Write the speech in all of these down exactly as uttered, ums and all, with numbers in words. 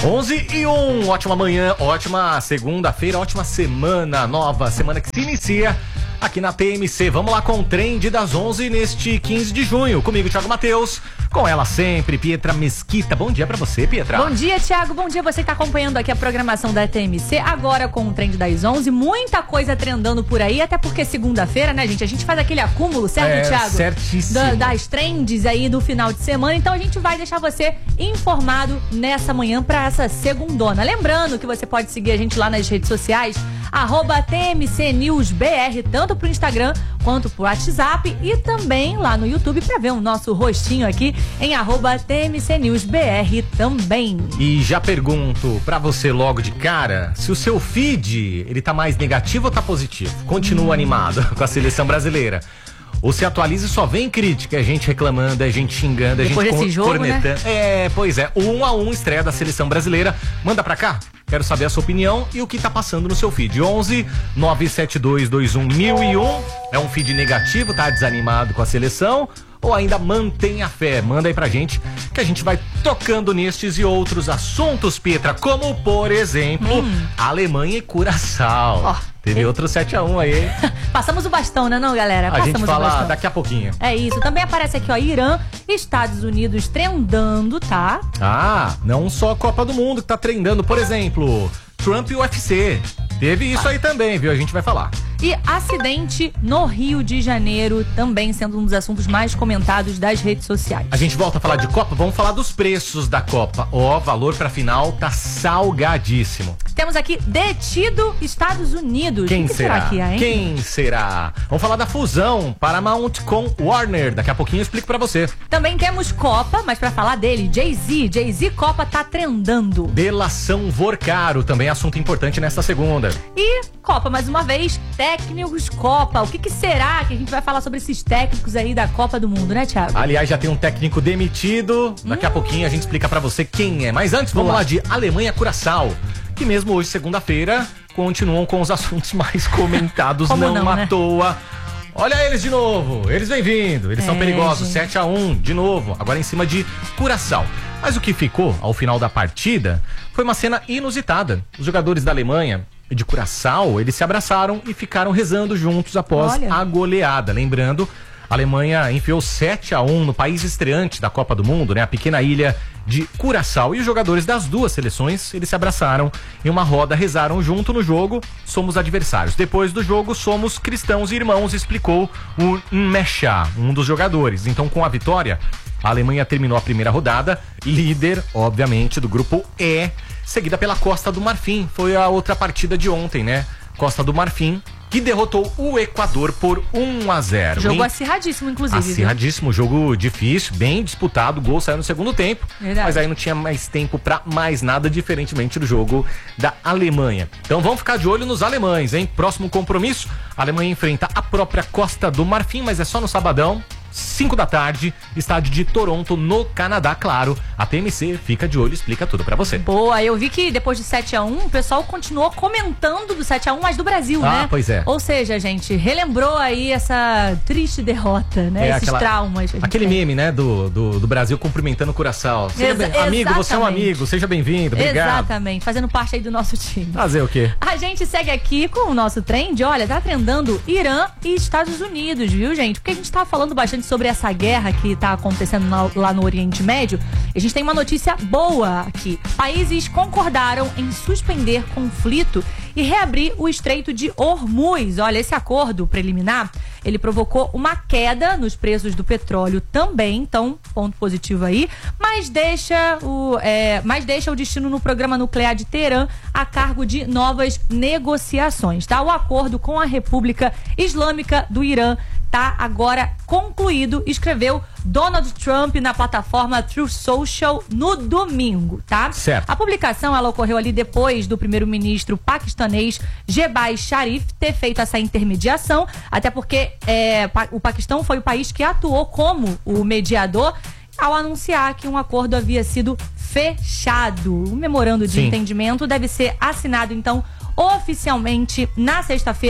onze e um, ótima manhã, ótima segunda-feira, ótima semana, nova semana que se inicia aqui na T M C. Vamos lá com o Trend das onze neste quinze de junho. Comigo, Thiago Matheus, com ela sempre, Pietra Mesquita. Bom dia pra você, Pietra. Bom dia, Thiago. Bom dia, você que tá acompanhando aqui a programação da T M C, agora com o Trend das onze. Muita coisa trendando por aí, até porque segunda-feira, né, gente? A gente faz aquele acúmulo, certo, é, Thiago? Certíssimo. Da, das trends aí do final de semana. Então a gente vai deixar você informado nessa manhã pra essa segundona. Lembrando que você pode seguir a gente lá nas redes sociais, arroba T M C News B R, tanto pro Instagram quanto pro WhatsApp e também lá no YouTube pra ver o nosso rostinho aqui em arroba T M C News B R também. E já pergunto pra você logo de cara, se o seu feed, ele tá mais negativo ou tá positivo? Continua hum. animado com a seleção brasileira? Ou se atualiza e só vem crítica, a gente reclamando, a gente xingando, a Depois gente desse jogo, cornetando. Né? É, pois é, um a um estreia da seleção brasileira. Manda pra cá, quero saber a sua opinião e o que tá passando no seu feed. onze nove sete dois dois um mil e um, é um feed negativo, tá desanimado com a seleção? Ou ainda mantém a fé? Manda aí pra gente que a gente vai tocando nestes e outros assuntos, Pietra, como por exemplo, hum. Alemanha e Curaçao. Oh. Teve outro sete a um aí. Passamos o bastão, né, não, galera? A Passamos gente fala daqui a pouquinho. É isso. Também aparece aqui, ó, Irã e Estados Unidos trendando, tá? Ah, não só a Copa do Mundo que tá trendando. Por exemplo, Trump e o U F C. Teve isso aí também, viu? A gente vai falar. E acidente no Rio de Janeiro, também sendo um dos assuntos mais comentados das redes sociais. A gente volta a falar de Copa, vamos falar dos preços da Copa. Ó, oh, valor pra final tá salgadíssimo. Temos aqui detido Estados Unidos. Quem que será? será que é, hein? Quem será? Vamos falar da fusão Paramount com Warner. Daqui a pouquinho eu explico pra você. Também temos Copa, mas pra falar dele, Jay-Z. Jay-Z Copa tá trendando. Delação Vorcaro, também assunto importante nesta segunda. E Copa, mais uma vez, técnicos Copa. O que, que será que a gente vai falar sobre esses técnicos aí da Copa do Mundo, né, Thiago? Aliás, já tem um técnico demitido. Daqui hum. a pouquinho a gente explica pra você quem é. Mas antes, vamos Boa. lá de Alemanha Curaçao. Que mesmo hoje, segunda-feira, continuam com os assuntos mais comentados, não, não à né? toa. Olha eles de novo, eles vêm vindo, eles é, são perigosos, gente. sete a um, de novo, agora em cima de Curaçao. Mas o que ficou ao final da partida foi uma cena inusitada. Os jogadores da Alemanha e de Curaçao, eles se abraçaram e ficaram rezando juntos após Olha. a goleada. Lembrando, a Alemanha enfiou sete a um no país estreante da Copa do Mundo, né? A pequena ilha de Curaçao. E os jogadores das duas seleções, eles se abraçaram em uma roda, rezaram junto no jogo, somos adversários. Depois do jogo, somos cristãos e irmãos, explicou o Mesha, um dos jogadores. Então, com a vitória, a Alemanha terminou a primeira rodada, líder, obviamente, do grupo E, seguida pela Costa do Marfim. Foi a outra partida de ontem, né? Costa do Marfim, que derrotou o Equador por um a zero. Jogo hein? acirradíssimo, inclusive. Acirradíssimo, viu? Jogo difícil, bem disputado. O gol saiu no segundo tempo. Verdade. Mas aí não tinha mais tempo pra mais nada, diferentemente do jogo da Alemanha. Então vamos ficar de olho nos alemães, hein? Próximo compromisso, a Alemanha enfrenta a própria Costa do Marfim, mas é só no sabadão. cinco da tarde, estádio de Toronto, no Canadá, claro. A T M C fica de olho e explica tudo pra você. Boa, eu vi que depois de sete a um, o pessoal continuou comentando do sete a um, mas do Brasil, ah, né? Ah, pois é. Ou seja, gente, relembrou aí essa triste derrota, né? É, Esses aquela, traumas. Aquele tem. meme, né, do, do, do Brasil cumprimentando o Curaçao. Seja Exa- bem, amigo, você é um amigo, seja bem-vindo, obrigado. Exatamente, fazendo parte aí do nosso time. Fazer o quê? A gente segue aqui com o nosso trend, olha, tá trendando Irã e Estados Unidos, viu, gente? Porque a gente tá falando bastante sobre essa guerra que está acontecendo na, lá no Oriente Médio. A gente tem uma notícia boa aqui. Países concordaram em suspender conflito e reabrir o Estreito de Hormuz. Olha, esse acordo preliminar, ele provocou uma queda nos preços do petróleo também, então, ponto positivo aí, mas deixa o, é, mas deixa o destino no programa nuclear de Teherã a cargo de novas negociações, tá? O acordo com a República Islâmica do Irã tá agora concluído, escreveu Donald Trump na plataforma Truth Social no domingo, tá? Certo. A publicação, ela ocorreu ali depois do primeiro-ministro paquistanês Shehbaz Sharif ter feito essa intermediação, até porque é, o Paquistão foi o país que atuou como o mediador ao anunciar que um acordo havia sido fechado. O memorando de Sim. entendimento deve ser assinado, então, oficialmente na sexta-feira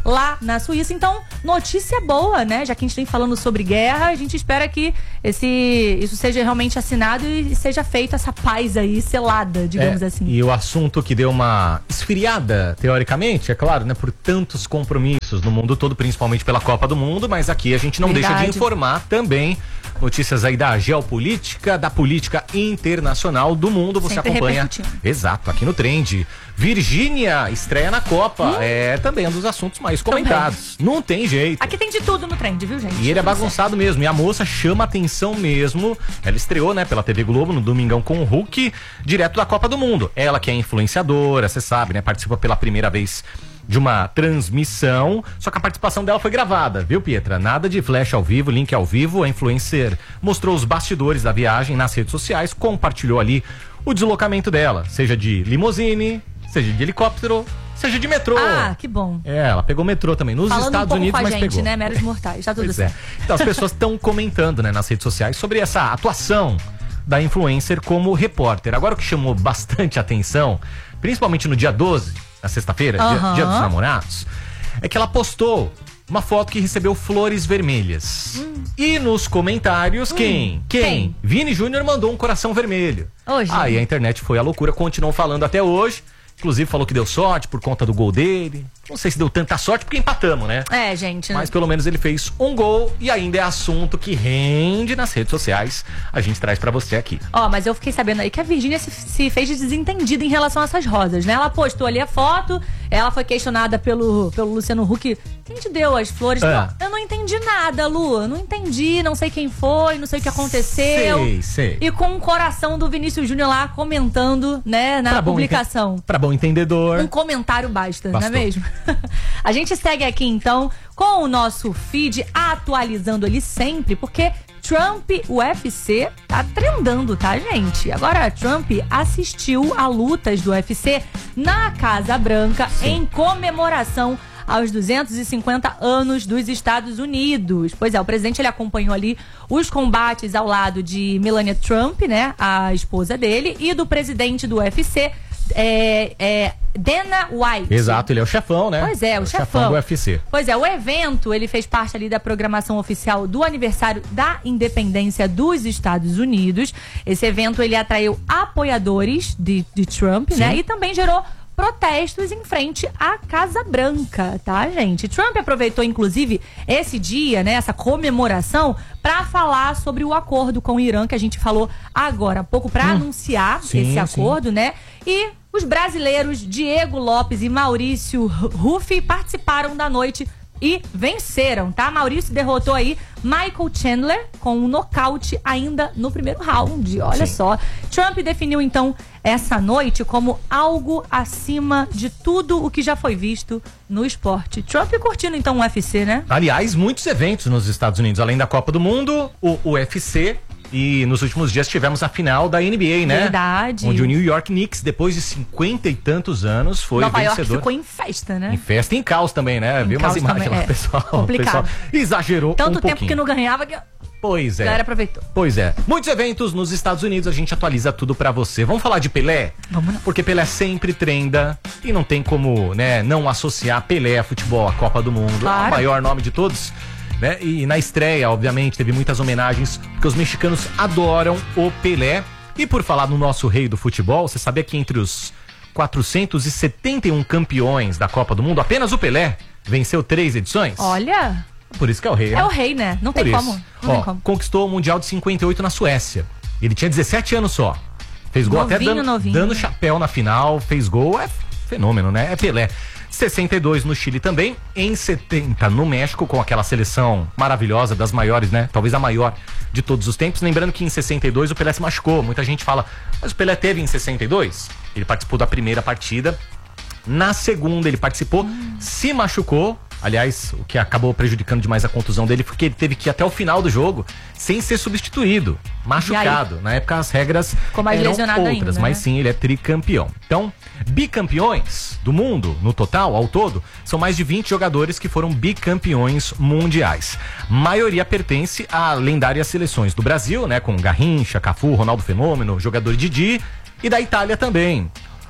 lá na Suíça. Então, notícia boa, né? Já que a gente tem falando sobre guerra, a gente espera que esse, isso seja realmente assinado e seja feita essa paz aí, selada, digamos é, assim. E o assunto que deu uma esfriada, teoricamente, é claro, né? Por tantos compromissos no mundo todo, principalmente pela Copa do Mundo, mas aqui a gente não Verdade. deixa de informar também notícias aí da geopolítica, da política internacional do mundo. Você Sempre acompanha. Exato, aqui no Trend. Virgínia estreia na Copa. Hum. É também um dos assuntos mais comentados. Também. Não tem jeito. Aqui tem de tudo no Trend, viu, gente? E ele é bagunçado mesmo. E a moça chama atenção mesmo. Ela estreou, né, pela T V Globo no Domingão com o Hulk, direto da Copa do Mundo. Ela que é influenciadora, você sabe, né? Participa pela primeira vez de uma transmissão, só que a participação dela foi gravada, viu, Pietra? Nada de flash ao vivo, link ao vivo. A influencer mostrou os bastidores da viagem nas redes sociais, compartilhou ali o deslocamento dela, seja de limusine, seja de helicóptero, seja de metrô. Ah, que bom. É, ela pegou metrô também, nos Falando Estados um pouco Unidos, com a mas gente, pegou. né? Meros mortais, tá tudo pois certo. É. Então as pessoas estão comentando, né, nas redes sociais sobre essa atuação da influencer como repórter. Agora o que chamou bastante atenção, principalmente no dia doze, na sexta-feira, uhum. dia, dia dos namorados, é que ela postou uma foto que recebeu flores vermelhas. Hum. E nos comentários, hum. quem? Quem? Quem? Vini Júnior mandou um coração vermelho. Hoje. Aí a internet foi à loucura, continuam falando até hoje. Inclusive falou que deu sorte por conta do gol dele. Não sei se deu tanta sorte porque empatamos, né? É, gente. Mas pelo menos ele fez um gol e ainda é assunto que rende nas redes sociais. A gente traz pra você aqui. Ó, oh, mas eu fiquei sabendo aí que a Virgínia se, se fez de desentendida em relação a essas rosas, né? Ela postou ali a foto, ela foi questionada pelo, pelo Luciano Huck. Quem te deu as flores? É. Não, eu não entendi nada, Lu. Eu não entendi, não sei quem foi, não sei o que aconteceu. Sei, sei. E com o coração do Vinícius Júnior lá comentando, né, na pra publicação. Bom pra bom entendedor. Um comentário basta, Bastou. não é mesmo? A gente segue aqui então com o nosso feed, atualizando ele sempre, porque Trump, o U F C, tá trendando, tá, gente? Agora, Trump assistiu a lutas do U F C na Casa Branca Sim. em comemoração aos duzentos e cinquenta anos dos Estados Unidos. Pois é, o presidente ele acompanhou ali os combates ao lado de Melania Trump, né, a esposa dele, e do presidente do U F C, é, é, Dana White. Exato, ele é o chefão, né? Pois é, o, o chefão. chefão do U F C. Pois é, o evento, ele fez parte ali da programação oficial do aniversário da independência dos Estados Unidos. Esse evento, ele atraiu apoiadores de, de Trump, Sim. né? E também gerou protestos em frente à Casa Branca, tá, gente? Trump aproveitou, inclusive, esse dia, né, essa comemoração, para falar sobre o acordo com o Irã, que a gente falou agora há pouco, para hum. anunciar sim, esse acordo, sim. né? E os brasileiros Diego Lopes e Maurício Ruffi participaram da noite e venceram, tá? Maurício derrotou aí Michael Chandler com um nocaute ainda no primeiro round, olha Sim. só. Trump definiu então essa noite como algo acima de tudo o que já foi visto no esporte. Trump curtindo então o U F C, né? Aliás, muitos eventos nos Estados Unidos, além da Copa do Mundo, o U F C. E nos últimos dias tivemos a final da N B A, né? Verdade. Onde o New York Knicks, depois de cinquenta e tantos anos, foi Nova vencedor. York ficou em festa, né? Em festa e em caos também, né? Viu umas imagens lá, é. o pessoal, complicado. o pessoal exagerou Tanto um pouquinho. tempo que não ganhava que... Pois é. A galera aproveitou. Pois é. Muitos eventos nos Estados Unidos, a gente atualiza tudo pra você. Vamos falar de Pelé? Vamos lá. Porque Pelé sempre trenda e não tem como, né, não associar Pelé a futebol, a Copa do Mundo. Claro. É o maior nome de todos. Né? E na estreia, obviamente, teve muitas homenagens, porque os mexicanos adoram o Pelé. E por falar no nosso rei do futebol, você sabia que entre os quatrocentos e setenta e um campeões da Copa do Mundo, apenas o Pelé venceu três edições? Olha... Por isso que é o rei, né? É o rei, né? Não tem como. Não Ó, tem como. Conquistou o Mundial de cinquenta e oito na Suécia. Ele tinha dezessete anos só. Fez gol Novinho, até dando, novinho. dando chapéu na final. Fez gol, é fenômeno, né? É Pelé. sessenta e dois no Chile também, em setenta no México, com aquela seleção maravilhosa, das maiores, né? Talvez a maior de todos os tempos. Lembrando que em sessenta e dois o Pelé se machucou. Muita gente fala, mas o Pelé teve em sessenta e dois? Ele participou da primeira partida. Na segunda ele participou, hum. se machucou. Aliás, o que acabou prejudicando demais a contusão dele foi que ele teve que ir até o final do jogo sem ser substituído, machucado. Na época as regras mais eram lesionado outras, ainda, mas né? sim, ele é tricampeão. Então, bicampeões do mundo, no total, ao todo, são mais de vinte jogadores que foram bicampeões mundiais. Maioria pertence a lendárias seleções do Brasil, né, com Garrincha, Cafu, Ronaldo Fenômeno, jogador Didi, e da Itália também.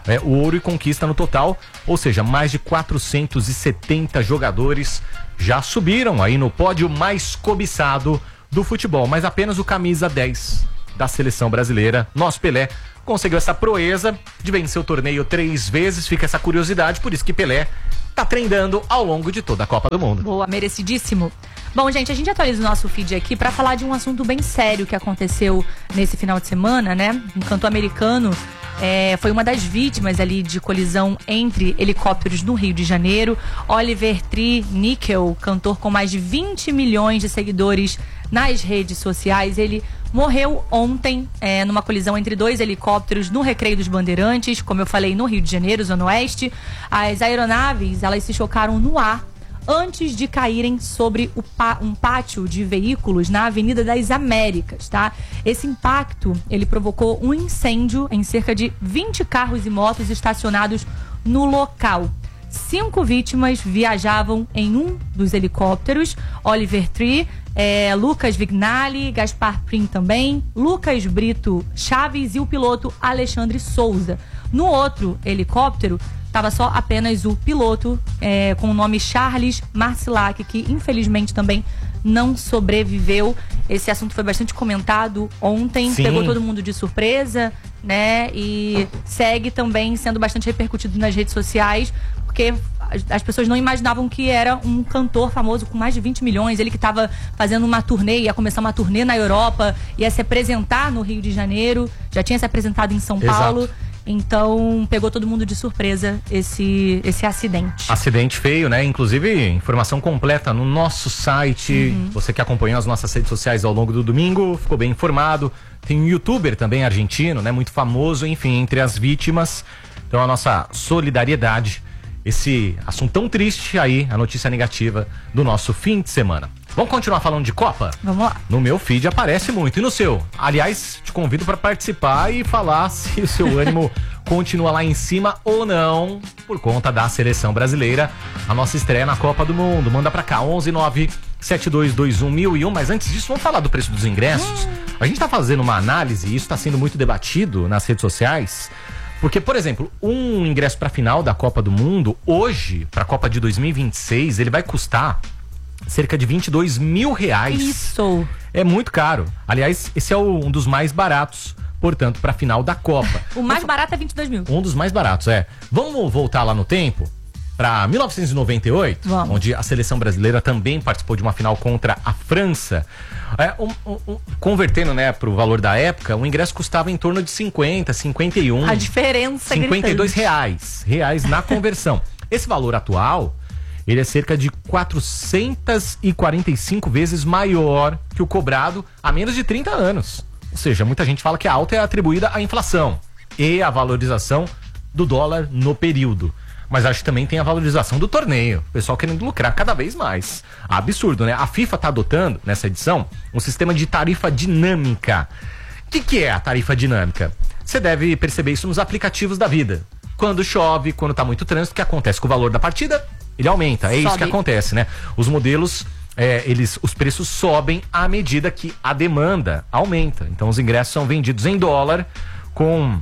é, o ouro e conquista no total, ou seja, mais de quatrocentos e setenta jogadores já subiram aí no pódio mais cobiçado do futebol, mas apenas o camisa dez da seleção brasileira, nosso Pelé, conseguiu essa proeza de vencer o torneio três vezes. Fica essa curiosidade, por isso que Pelé tá treinando ao longo de toda a Copa do Mundo. Boa, merecidíssimo. Bom, gente, a gente atualiza o nosso feed aqui para falar de um assunto bem sério que aconteceu nesse final de semana, né? Um cantor americano é, foi uma das vítimas ali de colisão entre helicópteros no Rio de Janeiro. Oliver Tree Nickel, cantor com mais de vinte milhões de seguidores nas redes sociais, ele morreu ontem é, numa colisão entre dois helicópteros no Recreio dos Bandeirantes, como eu falei, no Rio de Janeiro, Zona Oeste. As aeronaves, elas se chocaram no ar antes de caírem sobre o pá, um pátio de veículos na Avenida das Américas, tá? Esse impacto, ele provocou um incêndio em cerca de vinte carros e motos estacionados no local. Cinco vítimas viajavam em um dos helicópteros, Oliver Tree, é, Lucas Vignali, Gaspar Prim também, Lucas Brito Chaves e o piloto Alexandre Souza. No outro helicóptero, estava só apenas o piloto, é, com o nome Charles Marcilac, que infelizmente também não sobreviveu. Esse assunto foi bastante comentado ontem, Sim. Pegou todo mundo de surpresa, né? E segue também sendo bastante repercutido nas redes sociais, porque as pessoas não imaginavam que era um cantor famoso com mais de vinte milhões, ele que estava fazendo uma turnê, ia começar uma turnê na Europa, ia se apresentar no Rio de Janeiro, já tinha se apresentado em São Exato. Paulo. Então, pegou todo mundo de surpresa esse, esse acidente. Acidente feio, né? Inclusive, informação completa no nosso site. Uhum. Você que acompanhou as nossas redes sociais ao longo do domingo, ficou bem informado. Tem um youtuber também argentino, né? Muito famoso, enfim, entre as vítimas. Então, a nossa solidariedade. Esse assunto tão triste aí, a notícia negativa do nosso fim de semana. Vamos continuar falando de Copa? Vamos lá. No meu feed aparece muito. E no seu? Aliás, te convido para participar e falar se o seu ânimo continua lá em cima ou não, por conta da seleção brasileira. A nossa estreia na Copa do Mundo. Manda pra cá, onze nove sete dois dois um mil e um. Mas antes disso, vamos falar do preço dos ingressos. A gente tá fazendo uma análise, e isso tá sendo muito debatido nas redes sociais. Porque, por exemplo, um ingresso pra final da Copa do Mundo, hoje, pra Copa de dois mil e vinte e seis, ele vai custar cerca de vinte e dois mil reais. Isso. É muito caro. Aliás, esse é o, um dos mais baratos, portanto, para a final da Copa. O mais barato é vinte e dois mil. Um dos mais baratos, é. Vamos voltar lá no tempo, para mil novecentos e noventa e oito, Vamos. onde a seleção brasileira também participou de uma final contra a França. É, um, um, um, convertendo, né, para o valor da época, o ingresso custava em torno de cinquenta, cinquenta e um. A diferença é cinquenta e dois reais, reais na conversão. Esse valor atual, ele é cerca de quatrocentas e quarenta e cinco vezes maior que o cobrado há menos de trinta anos. Ou seja, muita gente fala que a alta é atribuída à inflação e à valorização do dólar no período. Mas acho que também tem a valorização do torneio. O pessoal querendo lucrar cada vez mais. Absurdo, né? A FIFA está adotando, nessa edição, um sistema de tarifa dinâmica. O que, que é a tarifa dinâmica? Você deve perceber isso nos aplicativos da vida. Quando chove, quando está muito trânsito, o que acontece com o valor da partida? Ele aumenta, é Sobe. Isso que acontece, né? Os modelos, é, eles, os preços sobem à medida que a demanda aumenta. Então os ingressos são vendidos em dólar. Com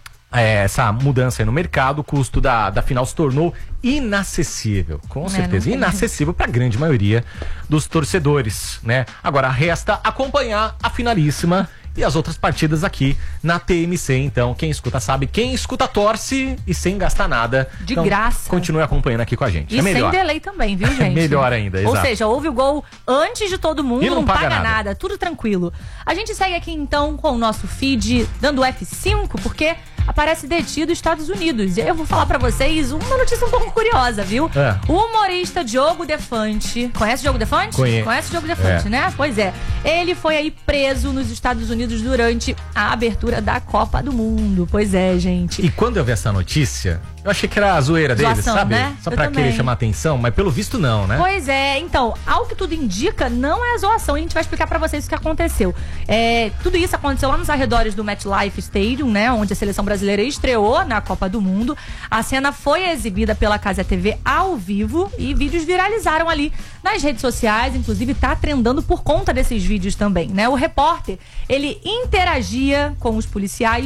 é, essa mudança aí no mercado, o custo da, da final se tornou inacessível, com é, certeza, inacessível para a grande maioria dos torcedores, né? Agora resta acompanhar a finalíssima e as outras partidas aqui na T M C. Então, quem escuta sabe, quem escuta torce e sem gastar nada. De então, graça. Continue acompanhando aqui com a gente. E é melhor. sem delay também, viu, gente? Melhor ainda, exato. Ou seja, houve o gol antes de todo mundo, e não, não paga, paga nada. nada, tudo tranquilo. A gente segue aqui então com o nosso feed dando F cinco, porque aparece detido Estados Unidos. E eu vou falar pra vocês uma notícia um pouco curiosa, viu? É. O humorista Diogo Defante. Conhece o Diogo Defante? Conhe... Conhece o Diogo Defante, é. né? Pois é. Ele foi aí preso nos Estados Unidos durante a abertura da Copa do Mundo. Pois é, gente. E quando eu vi essa notícia, eu achei que era a zoeira dele, Zoação, sabe? né? Só eu pra também. querer chamar atenção, mas pelo visto não, né? Pois é, então, ao que tudo indica, não é zoação. A gente vai explicar pra vocês o que aconteceu. É, tudo isso aconteceu lá nos arredores do MetLife Stadium, né? Onde a seleção brasileira estreou na Copa do Mundo. A cena foi exibida pela Casa T V ao vivo e vídeos viralizaram ali nas redes sociais. Inclusive tá trendando por conta desses vídeos também, né? O repórter, ele interagia com os policiais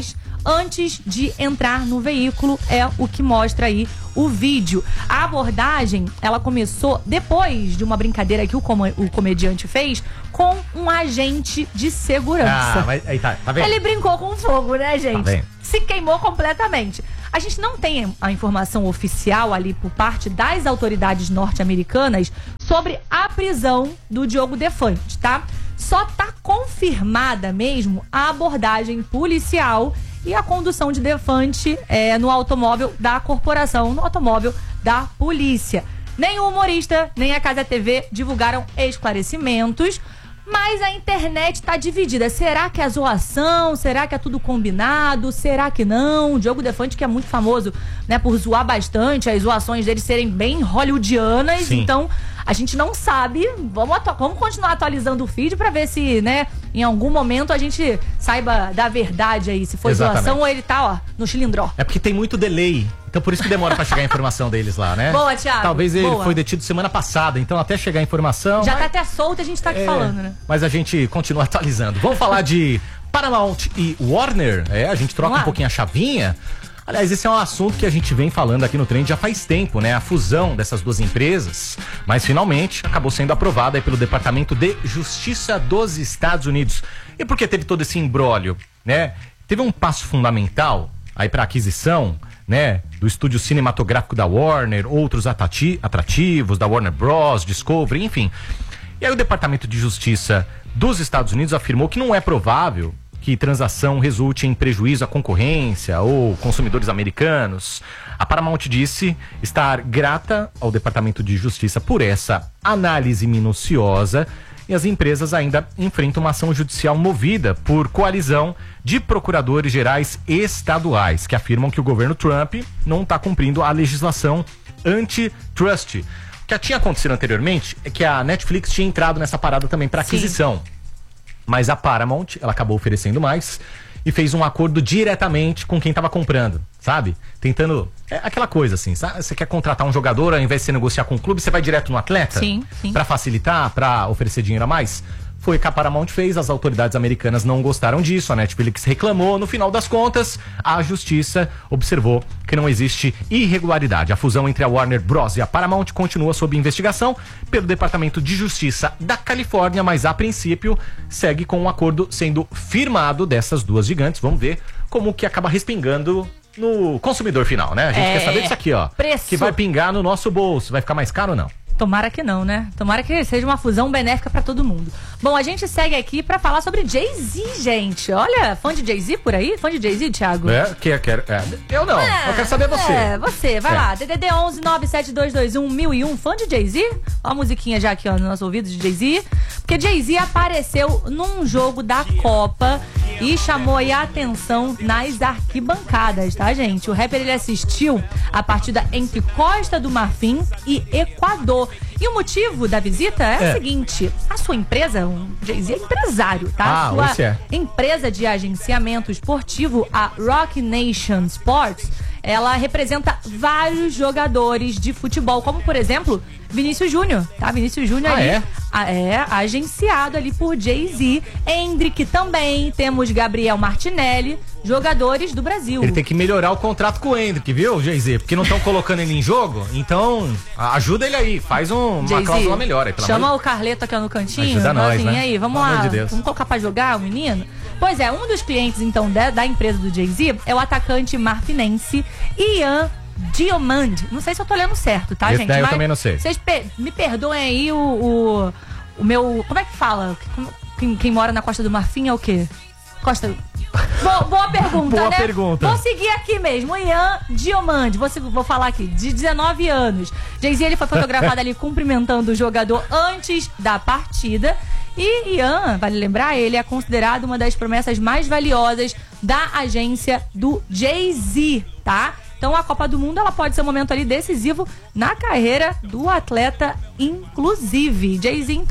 antes de entrar no veículo, é o que mostra aí o vídeo. A abordagem, ela começou depois de uma brincadeira que o, com o comediante fez com um agente de segurança. Ah, mas aí tá, tá vendo? Ele brincou com fogo, né, gente? Tá vendo? Se queimou completamente. A gente não tem a informação oficial ali por parte das autoridades norte-americanas sobre a prisão do Diogo Defante, tá? Só tá confirmada mesmo a abordagem policial e a condução de Defante é, no automóvel da corporação, no automóvel da polícia. Nem o humorista, nem a Casa T V divulgaram esclarecimentos, mas a internet está dividida. Será que é zoação? Será que é tudo combinado? Será que não? O Diogo Defante, que é muito famoso, né, por zoar bastante, as zoações dele serem bem hollywoodianas. Sim. Então, a gente não sabe. Vamos, vamos continuar atualizando o feed para ver se, né, em algum momento a gente saiba da verdade aí, se foi Exatamente. zoação ou ele tá, ó, no chilindró. É porque tem muito delay. Então por isso que demora pra chegar a informação deles lá, né? Boa, Thiago. Talvez ele Boa. foi detido semana passada, então até chegar a informação... Já mas... tá até solto, a gente tá aqui é, falando, né? Mas a gente continua atualizando. Vamos falar de Paramount e Warner? É, a gente troca um pouquinho a chavinha. Aliás, esse é um assunto que a gente vem falando aqui no Trend já faz tempo, né? A fusão dessas duas empresas, mas finalmente acabou sendo aprovada aí pelo Departamento de Justiça dos Estados Unidos. E por que teve todo esse imbróglio, né? Teve um passo fundamental aí para aquisição, né, do estúdio cinematográfico da Warner, outros atrativos da Warner Bros, Discovery, enfim. E aí o Departamento de Justiça dos Estados Unidos afirmou que não é provável que transação resulte em prejuízo à concorrência ou consumidores americanos. A Paramount disse estar grata ao Departamento de Justiça por essa análise minuciosa, e as empresas ainda enfrentam uma ação judicial movida por coalizão de procuradores gerais estaduais, que afirmam que o governo Trump não está cumprindo a legislação antitrust. O que tinha acontecido anteriormente é que a Netflix tinha entrado nessa parada também para aquisição. Sim. Mas a Paramount, ela acabou oferecendo mais e fez um acordo diretamente com quem estava comprando, sabe? Tentando... É aquela coisa assim, sabe? Você quer contratar um jogador, ao invés de você negociar com o clube, você vai direto no atleta? Sim, sim. Pra facilitar, pra oferecer dinheiro a mais? Foi o que a Paramount fez, as autoridades americanas não gostaram disso, a Netflix reclamou, no final das contas, a justiça observou que não existe irregularidade. A fusão entre a Warner Bros. E a Paramount continua sob investigação pelo Departamento de Justiça da Califórnia, mas a princípio segue com um acordo sendo firmado dessas duas gigantes. Vamos ver como que acaba respingando no consumidor final, né? A gente é, quer saber disso aqui, ó. Preço. Que vai pingar no nosso bolso. Vai ficar mais caro ou não? Tomara que não, né? Tomara que seja uma fusão benéfica pra todo mundo. Bom, a gente segue aqui pra falar sobre Jay-Z, gente. Olha, fã de Jay-Z por aí? Fã de Jay-Z, Thiago? É, que quer, é. Eu não, é, eu quero saber você. É, você, vai é. lá. D D D onze nove sete dois dois um mil e um, fã de Jay-Z? Ó a musiquinha já aqui, ó, no nosso ouvido de Jay-Z. Porque Jay-Z apareceu num jogo da Copa e chamou aí a atenção nas arquibancadas, tá, gente? O rapper, ele assistiu a partida entre Costa do Marfim e Equador. E o motivo da visita é, é. o seguinte: a sua empresa, o Jay-Z é empresário, tá? Ah, sua você é. empresa de agenciamento esportivo, a Rock Nation Sports, ela representa vários jogadores de futebol, como por exemplo, Vinícius Júnior, tá? Vinícius Júnior ah, ali, é? é agenciado ali por Jay-Z. Hendrick também, temos Gabriel Martinelli, jogadores do Brasil. Ele tem que melhorar o contrato com o Hendrick, viu, Jay-Z? Porque não estão colocando ele em jogo, então ajuda ele aí, faz um, uma cláusula melhor aí. Chama amor... o Carleto aqui ó, no cantinho. Ajuda nós, assim, né? aí, vamos Pelo lá, amor de Deus. Vamos colocar pra jogar o menino? Pois é, um dos clientes então da, da empresa do Jay-Z é o atacante marfinense Ian Diomande. Não sei se eu tô lendo certo, tá, Esse gente? Daí eu Mas também não sei. Vocês pe- me perdoem aí o, o, o meu... Como é que fala? Quem, quem mora na Costa do Marfim é o quê? Costa... Boa, boa pergunta, boa né? pergunta. Vou seguir aqui mesmo. Ian Diomande, vou, vou falar aqui, de dezenove anos. Jay-Z, ele foi fotografado ali cumprimentando o jogador antes da partida. E Ian, vale lembrar, ele é considerado uma das promessas mais valiosas da agência do Jay-Z, tá? Então a Copa do Mundo, ela pode ser um momento ali decisivo na carreira do atleta, inclusive. Jay-Z, então,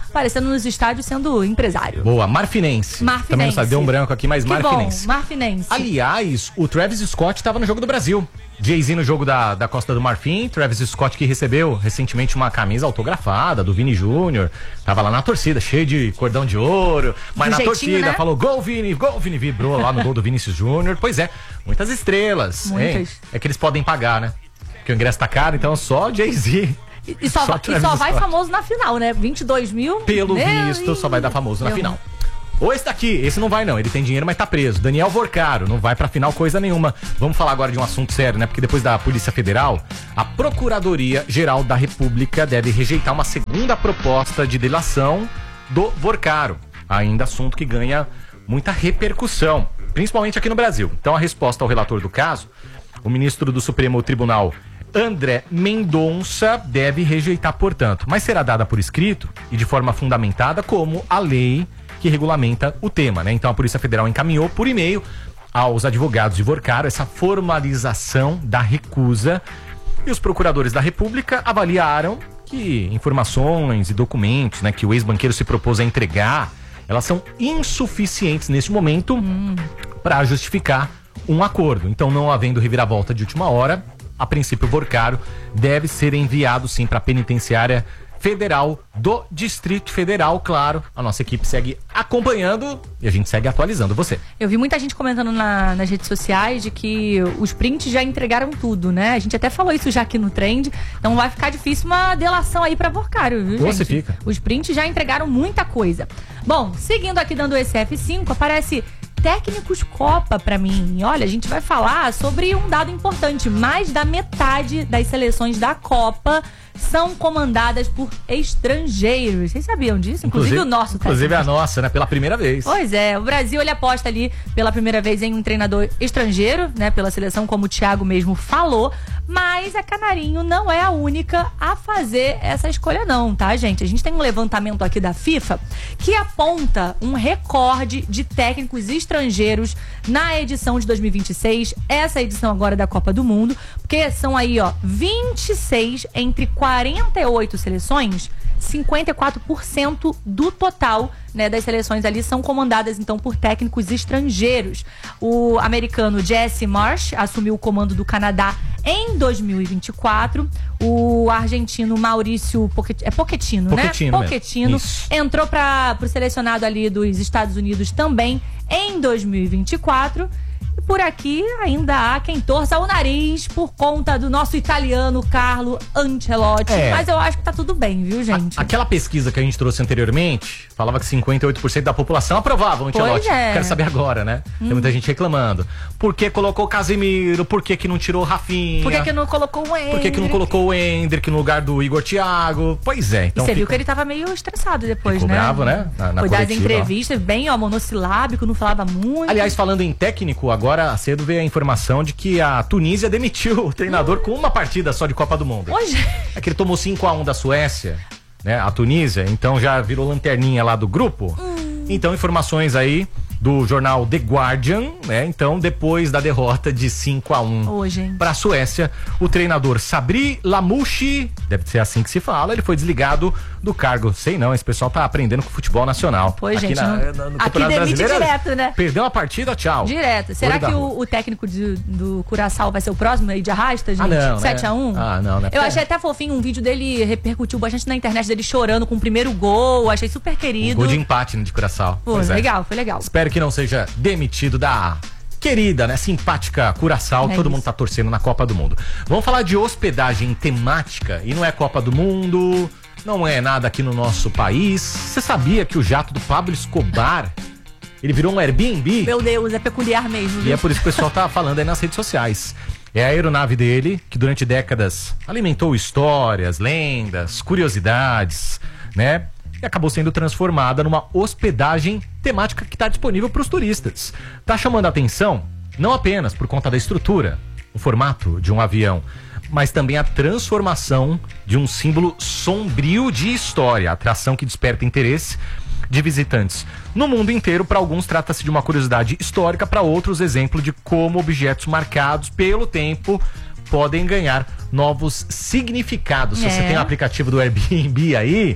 aparecendo nos estádios sendo empresário. Boa, Marfinense. Marfinense. Também não sabe, deu um branco aqui, mas que Marfinense. Bom, Marfinense. Aliás, o Travis Scott estava no Jogo do Brasil. Jay-Z no jogo da, da Costa do Marfim, Travis Scott que recebeu recentemente uma camisa autografada do Vini Júnior, tava lá na torcida, cheio de cordão de ouro, mas do na jeitinho, torcida né? falou gol Vini, gol Vini, vibrou lá no gol do Vinícius Júnior. Pois é, muitas estrelas. Muitas. Hein? É que eles podem pagar, né? Porque o ingresso tá caro, então só Jay-Z. E, e só, só va- e só vai famoso na final, né? vinte e dois mil. Pelo Meu visto, Deus. só vai dar famoso na Meu final. Ou esse daqui, esse não vai não, ele tem dinheiro, mas tá preso. Daniel Vorcaro, não vai pra final coisa nenhuma. Vamos falar agora de um assunto sério, né? Porque depois da Polícia Federal, a Procuradoria Geral da República deve rejeitar uma segunda proposta de delação do Vorcaro. Ainda assunto que ganha muita repercussão, principalmente aqui no Brasil. Então a resposta ao relator do caso, o ministro do Supremo Tribunal, André Mendonça, deve rejeitar, portanto, mas será dada por escrito e de forma fundamentada como a lei que regulamenta o tema, né? Então a Polícia Federal encaminhou por e-mail aos advogados de Vorcaro essa formalização da recusa e os procuradores da República avaliaram que informações e documentos, né, que o ex-banqueiro se propôs a entregar, elas são insuficientes neste momento hum. para justificar um acordo. Então, não havendo reviravolta de última hora, a princípio o Vorcaro deve ser enviado sim para a penitenciária Federal do Distrito Federal. Claro, a nossa equipe segue acompanhando e a gente segue atualizando você. Eu vi muita gente comentando na, nas redes sociais de que os prints já entregaram tudo, né? A gente até falou isso já aqui no Trend, então vai ficar difícil uma delação aí pra Vorcaro, viu, gente? Você fica. Os prints já entregaram muita coisa. Bom, seguindo aqui dando esse F cinco, aparece técnicos Copa pra mim. Olha, a gente vai falar sobre um dado importante. Mais da metade das seleções da Copa são comandadas por estrangeiros. Vocês sabiam disso? Inclusive, inclusive o nosso. Inclusive técnico. A nossa, né? Pela primeira vez. Pois é, o Brasil ele aposta ali pela primeira vez em um treinador estrangeiro, né? Pela seleção, como o Thiago mesmo falou. Mas a Canarinho não é a única a fazer essa escolha não, tá, gente? A gente tem um levantamento aqui da FIFA que aponta um recorde de técnicos estrangeiros na edição de dois mil e vinte e seis, essa edição agora da Copa do Mundo, porque são aí, ó, vinte e seis entre quarenta e oito seleções, cinquenta e quatro por cento do total, né, das seleções ali são comandadas então por técnicos estrangeiros. O americano Jesse Marsh assumiu o comando do Canadá em dois mil e vinte e quatro. O argentino Maurício Pochettino, é Pochettino, Pochettino, né? Pochettino Isso. entrou para o selecionado ali dos Estados Unidos também em dois mil e vinte e quatro. Por aqui ainda há quem torça o nariz por conta do nosso italiano Carlo Ancelotti. É. Mas eu acho que tá tudo bem, viu, gente? A, aquela pesquisa que a gente trouxe anteriormente falava que cinquenta e oito por cento da população aprovava o Ancelotti. Pois é. Quero saber agora, né? Hum. Tem muita gente reclamando. Por que colocou o Casemiro? Por que que não tirou o Rafinha? Por que que não colocou o Endrick? Por que que não colocou o Endrick no lugar do Igor Thiago? Pois é. Então e você fica... viu que ele tava meio estressado depois, Ficou né? bravo, né? Na, na Foi das coletiva, entrevistas, ó. Bem, ó, monossilábico, não falava muito. Aliás, falando em técnico, agora cedo veio a informação de que a Tunísia demitiu o treinador hum. com uma partida só de Copa do Mundo. Hoje? É que ele tomou cinco a um da Suécia, né? A Tunísia, então já virou lanterninha lá do grupo. Hum. Então, informações aí do jornal The Guardian, né? Então, depois da derrota de cinco a um para a Suécia, o treinador Sabri Lamouchi, deve ser assim que se fala, ele foi desligado do cargo. Sei não, esse pessoal tá aprendendo com o futebol nacional. Pois, aqui gente, na, não... no aqui demite direto, né? Perdeu a partida, tchau. Direto. Será que o, o técnico de, do Curaçao vai ser o próximo aí de arrasta, gente? Ah, não, sete a um? Né? Ah, não, né? Eu achei até fofinho, um vídeo dele repercutiu bastante na internet, dele chorando com o primeiro gol, achei super querido. Um gol de empate no de Curaçao. Pô, legal, é. foi legal. Espero que não seja demitido da querida, né, simpática Curaçao, é todo isso. Mundo tá torcendo na Copa do Mundo. Vamos falar de hospedagem temática, e não é Copa do Mundo, não é nada aqui no nosso país. Você sabia que o jato do Pablo Escobar, ele virou um Airbnb? Meu Deus, é peculiar mesmo. Viu? E é por isso que o pessoal tá falando aí nas redes sociais. É a aeronave dele, que durante décadas alimentou histórias, lendas, curiosidades, né? E acabou sendo transformada numa hospedagem temática que está disponível para os turistas. Tá chamando a atenção não apenas por conta da estrutura, o formato de um avião, mas também a transformação de um símbolo sombrio de história, atração que desperta interesse de visitantes no mundo inteiro. Para alguns trata-se de uma curiosidade histórica, para outros exemplo de como objetos marcados pelo tempo podem ganhar novos significados. É. Se você tem o aplicativo do Airbnb aí,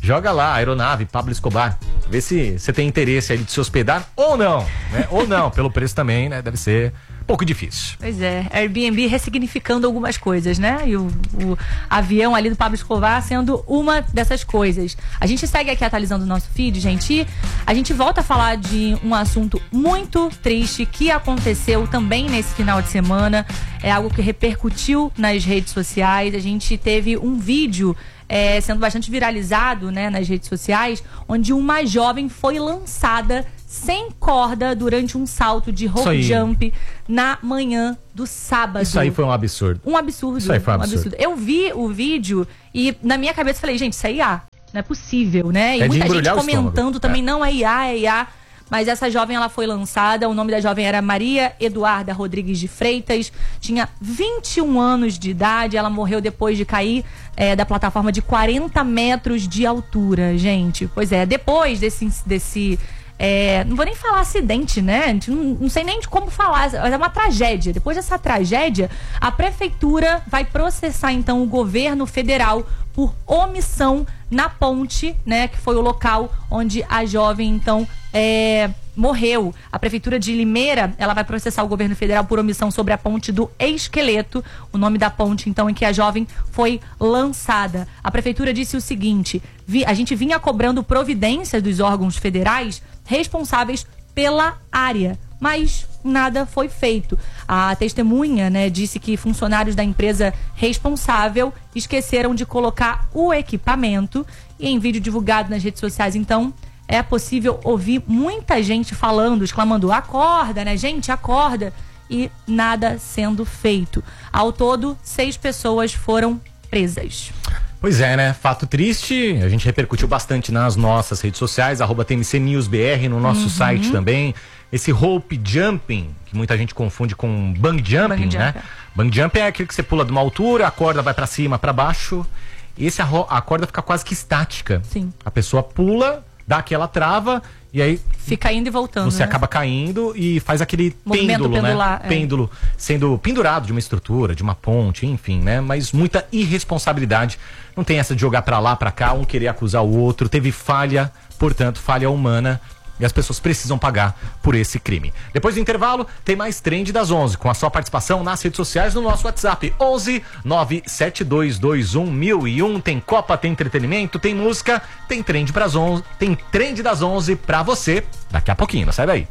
Joga lá, aeronave, Pablo Escobar. Vê se você tem interesse aí de se hospedar ou não, né? Ou não, pelo preço também, né? Deve ser um pouco difícil. Pois é, Airbnb ressignificando algumas coisas, né? E o, o avião ali do Pablo Escobar sendo uma dessas coisas. A gente segue aqui atualizando o nosso feed, gente, e a gente volta a falar de um assunto muito triste que aconteceu também nesse final de semana. É algo que repercutiu nas redes sociais. A gente teve um vídeo É, sendo bastante viralizado, né, nas redes sociais, onde uma jovem foi lançada sem corda durante um salto de rope jump na manhã do sábado. Isso aí foi um absurdo. Um absurdo. Isso aí foi um um absurdo. absurdo. Eu vi o vídeo e na minha cabeça falei, gente, isso é I A. Não é possível, né? E é muita gente comentando também, é. não é I A, é I A. Mas essa jovem, ela foi lançada, o nome da jovem era Maria Eduarda Rodrigues de Freitas, tinha vinte e um anos de idade, ela morreu depois de cair é, da plataforma de quarenta metros de altura, gente. Pois é, depois desse... desse é, não vou nem falar acidente, né? Não, não sei nem de como falar, é uma tragédia. Depois dessa tragédia, a prefeitura vai processar, então, o governo federal por omissão na ponte, né? Que foi o local onde a jovem, então, é, morreu. A prefeitura de Limeira, ela vai processar o governo federal por omissão sobre a ponte do Esqueleto, o nome da ponte, então, em que a jovem foi lançada. A prefeitura disse o seguinte: vi, a gente vinha cobrando providências dos órgãos federais responsáveis pela área, mas nada foi feito. A testemunha, né, disse que funcionários da empresa responsável esqueceram de colocar o equipamento, e em vídeo divulgado nas redes sociais, então, é possível ouvir muita gente falando, exclamando, acorda, né, gente, acorda, e nada sendo feito. Ao todo, seis pessoas foram presas. Pois é, né? Fato triste, a gente repercutiu bastante nas nossas redes sociais, arroba T M C News B R, no nosso uhum. site também. Esse rope jumping, que muita gente confunde com bang jumping, bang né? Jump. Bang jumping é aquele que você pula de uma altura, a corda vai pra cima, pra baixo. Esse a, a corda fica quase que estática. Sim. A pessoa pula, dá aquela trava e aí fica indo e voltando. Você né? acaba caindo e faz aquele movimento pêndulo, pendular, né? É. Pêndulo sendo pendurado de uma estrutura, de uma ponte, enfim, né? Mas muita irresponsabilidade. Não tem essa de jogar pra lá, pra cá, um querer acusar o outro. Teve falha, portanto, falha humana. E as pessoas precisam pagar por esse crime. Depois do intervalo, tem mais Trend das onze, com a sua participação nas redes sociais no nosso WhatsApp. onze nove sete dois dois um mil e um. Tem Copa, tem entretenimento, tem música, tem Trend pras onze, tem Trend das onze pra você. Daqui a pouquinho, não sai daí.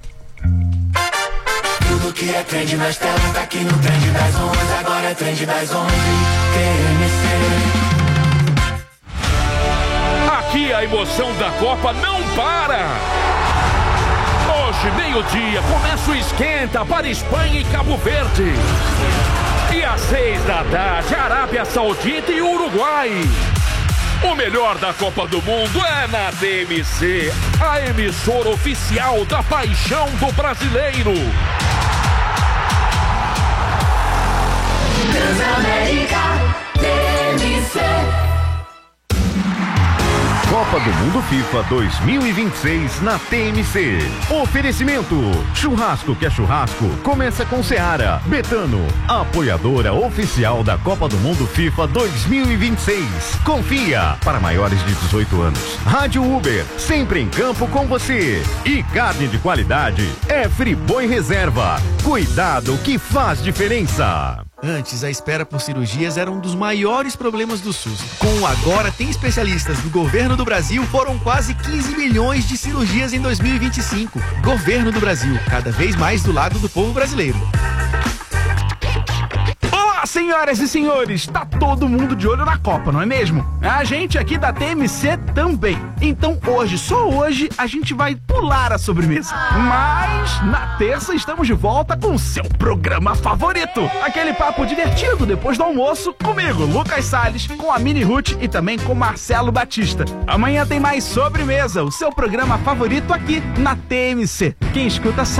Tudo que é trend nas telas tá aqui no Trend das onze. Agora é Trend das onze. T M C. Aqui a emoção da Copa não para! Hoje, meio-dia, começa o esquenta para Espanha e Cabo Verde. E às seis da tarde, Arábia Saudita e Uruguai. O melhor da Copa do Mundo é na T M C, a emissora oficial da paixão do brasileiro. Transamérica, T M C. Copa do Mundo FIFA dois mil e vinte e seis na T M C. Oferecimento: churrasco que é churrasco, começa com Seara. Betano, apoiadora oficial da Copa do Mundo FIFA dois mil e vinte e seis. Confia, para maiores de dezoito anos. Rádio Uber, sempre em campo com você. E carne de qualidade é Friboi Reserva. Cuidado que faz diferença. Antes, a espera por cirurgias era um dos maiores problemas do SUS. Com o Agora Tem Especialistas do Governo do Brasil, foram quase quinze milhões de cirurgias em dois mil e vinte e cinco. Governo do Brasil, cada vez mais do lado do povo brasileiro. Olá, senhoras e senhores! Tá todo mundo de olho na Copa, não é mesmo? A gente aqui da T M C também. Então hoje, só hoje, a gente vai pular a sobremesa. Mas na terça estamos de volta com o seu programa favorito. Aquele papo divertido depois do almoço, comigo, Lucas Salles, com a Mini Ruth e também com Marcelo Batista. Amanhã tem mais Sobremesa, o seu programa favorito aqui na T M C. Quem escuta sabe.